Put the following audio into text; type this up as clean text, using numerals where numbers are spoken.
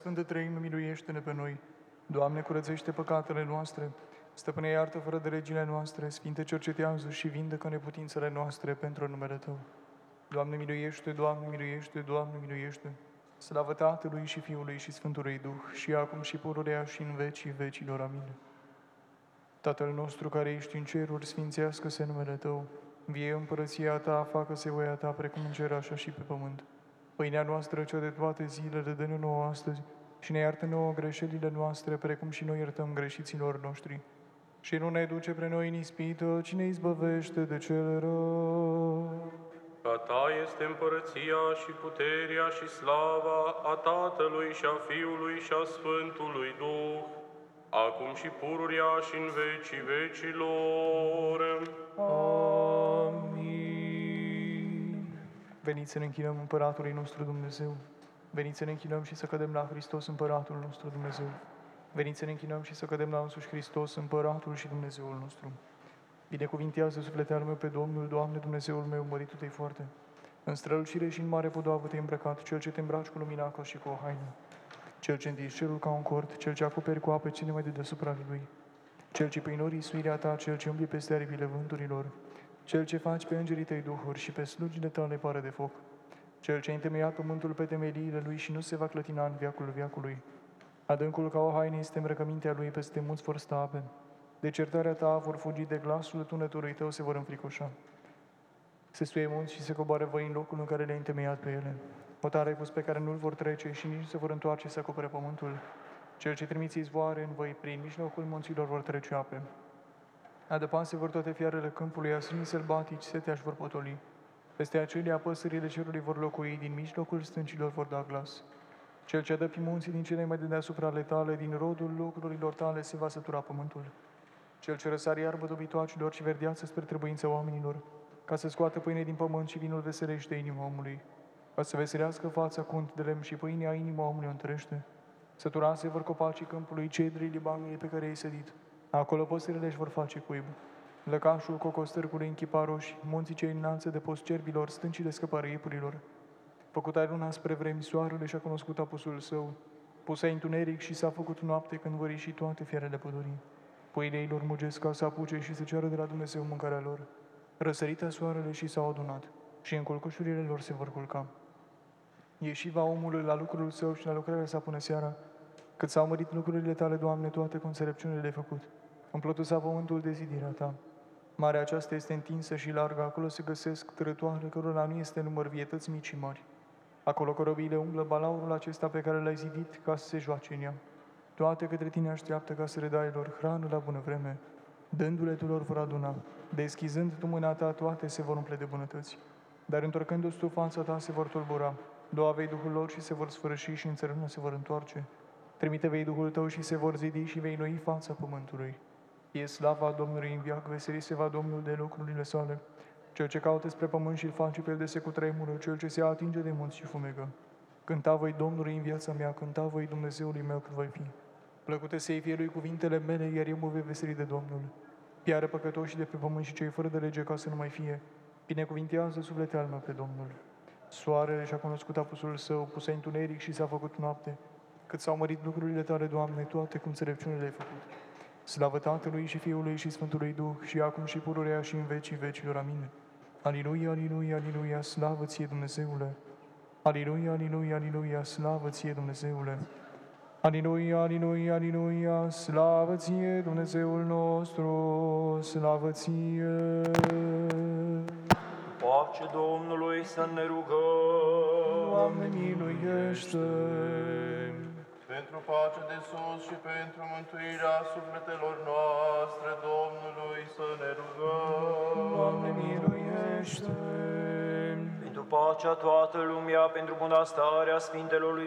Sfântă Treime, miluiește-ne pe noi. Doamne, curățește păcatele noastre. Stăpâne, iartă fără de legile noastre. Sfinte, cercetează și vindecă neputințele noastre pentru numele Tău. Doamne, miluiește, Doamne, miluiește, Doamne, miluiește. Slavă Tatălui și Fiului și Sfântului Duh, și acum și pururea și în vecii vecilor. Amin. Tatăl nostru care ești în ceruri, sfințească-se numele Tău. Vie împărăția Ta, facă-se voia Ta, precum în cer, așa și pe pământ. Pâinea noastră, cea de toate zilele, dă-ne nouă astăzi și ne iartă nouă greșelile noastre, precum și noi iertăm greșiților noștri. Și nu ne duce pre noi în ispită, ci ne izbăvește de cel rău. A Ta este împărăția și puterea și slava a Tatălui și a Fiului și a Sfântului Duh, acum și pururia și în vecii vecilor. Amin. Veniți să ne închinăm Împăratului nostru Dumnezeu. Veniți să ne închinăm și să cădem la Hristos, Împăratul nostru Dumnezeu. Veniți să ne închinăm și să cădem la însuși Hristos, Împăratul și Dumnezeul nostru. Binecuvintează sufletul meu pe Domnul, Doamne, Dumnezeul meu, măritu-te foarte. În strălucire și în mare podoabă te-ai îmbrăcat, Cel ce te îmbraci cu lumina ca și cu o haină. Cel ce întinzi cerul ca un cort, Cel ce acoperi cu ape cine mai de deasupra lui. Cel ce prin norii suirea Ta, Cel ce umbli peste aripile vânturilor. Cel ce faci pe îngerii Tăi duhuri și pe slugile Tale pare de foc. Cel ce a întemeiat pământul pe temeliile Lui și nu se va clătina în veacul veacului. Adâncul ca o haină este îmbrăcămintea Lui, peste munți vor sta ape. De certarea Ta vor fugi, de glasul tunetului Tău se vor înfricoșa. Se suie munți și se coboară văi în locul în care le-ai întemeiat pe ele. Hotare ai pus pe care nu-l vor trece și nici nu se vor întoarce să acopere pământul. Cel ce trimiți izvoare în văi, prin mijlocul munților vor trece ape. Adăpanse vor toate fiarele câmpului, asânii sălbatici, setea-și vor potoli. Peste acelea păsările cerului vor locui, din mijlocul stâncilor vor da glas. Cel ce dă pe munții din cele mai de deasupra ale Tale, din rodul lucrurilor Tale se va sătura pământul. Cel ce răsare iarbă dobitoacilor și verdeață spre trebuința oamenilor, ca să scoată pâine din pământ și vinul veserește inima omului, ca să veserească fața cu unt de lemn și pâinea inima omului o întărește. Săturase vor copacii câmpului, cedrii Libanului pe care i-ai sădit. Acolo păsările își vor face cuib. Lăcașul cocostârcului în chipa roșii, munții cei înalți de post cerbilor, stâncile scăpare iepurilor. Făcut ai luna spre vremi, soarele și-a cunoscut apusul său. Pus ai întuneric și s-a făcut noapte când vor ieși toate fiarele pădurii. Pâinile ei lor mugesc ca să apuce și să ceară de la Dumnezeu mâncarea lor. Răsărită soarele și s-au adunat și în culcușurile lor se vor culca. Ieși va omul la lucrul său și la lucrarea sa până seara, cât s-au mărit lucrurile Tale, Doamne, toate cu înțelepciunile le-ai făcut. Împlotu s-a pământul de zidirea Ta. Marea aceasta este întinsă și largă, acolo se găsesc trătoare, cărora nu este număr, vietăți mici și mari. Acolo corobiile umblă, balaurul acesta pe care l-ai zidit ca să se joace în ea. Toate către Tine așteaptă ca să le dai lor hrană la bună vreme. Dându-le Tu lor vor aduna. Deschizând Tu mâna Ta, toate se vor umple de bunătăți. Dar întorcându-ți Tu fața Ta, se vor tulbura. Doua vei Duhul lor și se vor sfârși și în țărână se vor întoarce. Trimite vei Duhul Tău și se vor zidi și vei noi fața pământului. E slava Domnului în viac, veseli se va Domnul de lucrurile sale. Cel ce caută spre pământ și-l face pe el de se cutremură, cel ce se atinge de munți și fumegă. Cânta voi Domnului în viața mea, cânta voi Dumnezeului meu cât voi fi. Plăcute să-i fie lui cuvintele mele, iar eu mă voi veseli de Domnul. Piară păcătoșii de pe pământ și cei fără de lege ca să nu mai fie. Binecuvintează sufletul meu pe Domnul. Soarele și-a cunoscut apusul său, pus întuneric și s-a făcut noapte. Cât s-au mărit lucrurile Tale, Doamne, toate cu înțelepciune le-ai făcut. Slavă Tatălui și Fiului și Sfântului Duh, și acum și pururea și în vecii vecilor. Amin. Aliluia, aliluia, aliluia, slavă Ție, Dumnezeule! Aliluia, aliluia, aliluia, slavă Ție, Dumnezeule! Aliluia, aliluia, aliluia, slavă Ție, Dumnezeul nostru, slavă Ție! Pace Domnului să ne rugăm. Doamne, miluiește! Pentru pace de sus și pentru mântuirea sufletelor noastre, Domnului să ne rugăm. Doamne, miluiește! Pentru pacea toată lumea, pentru bunăstarea Sfintelor lui